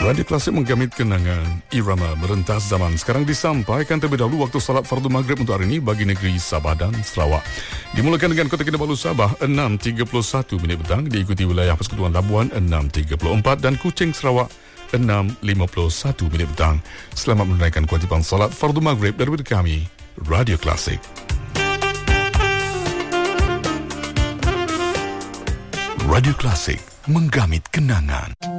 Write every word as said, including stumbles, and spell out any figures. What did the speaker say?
Radio Klasik menggamit kenangan irama merentas zaman. Sekarang disampaikan terlebih dahulu waktu salat fardu maghrib untuk hari ini bagi negeri Sabah dan Sarawak. Dimulakan dengan Kota Kinabalu Sabah enam tiga puluh satu minit petang, diikuti wilayah Persekutuan Labuan enam tiga puluh empat dan Kuching Sarawak enam lima puluh satu minit petang. Selamat menunaikan kewajipan salat fardu maghrib daripada kami, Radio Klasik. Radio Klasik menggamit kenangan.